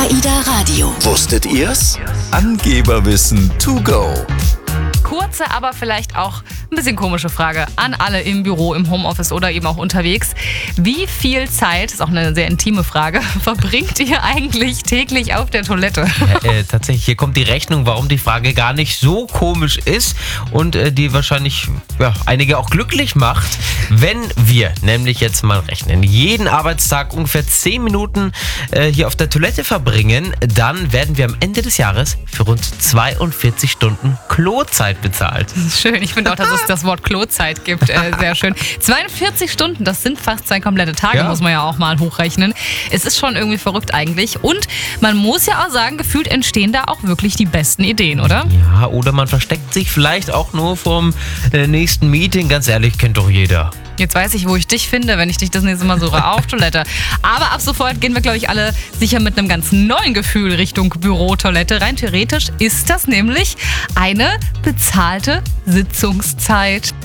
AIDA Radio. Wusstet ihr's? Angeberwissen to go. Kurze, aber vielleicht auch ein bisschen komische Frage an alle im Büro, im Homeoffice oder eben auch unterwegs. Wie viel Zeit, ist auch eine sehr intime Frage, verbringt ihr eigentlich täglich auf der Toilette? Ja, tatsächlich, hier kommt die Rechnung, warum die Frage gar nicht so komisch ist und die wahrscheinlich einige auch glücklich macht. Wenn wir nämlich jetzt mal rechnen, jeden Arbeitstag ungefähr 10 Minuten hier auf der Toilette verbringen, dann werden wir am Ende des Jahres für rund 42 Stunden Klozeit bezahlt. Schön, ich finde auch, dass es das Wort Klozeit gibt. Sehr schön. 42 Stunden, das sind fast 2 komplette Tage, muss man ja auch mal hochrechnen. Es ist schon irgendwie verrückt eigentlich. Und man muss ja auch sagen, gefühlt entstehen da auch wirklich die besten Ideen, oder? Ja, oder man versteckt sich vielleicht auch nur vom nächsten Meeting. Ganz ehrlich, kennt doch jeder. Jetzt weiß ich, wo ich dich finde, wenn ich dich das nächste Mal suche, auf Toilette. Aber ab sofort gehen wir, glaube ich, alle sicher mit einem ganz neuen Gefühl Richtung Bürotoilette. Rein theoretisch ist das nämlich eine bezahlte Sitzungszeit.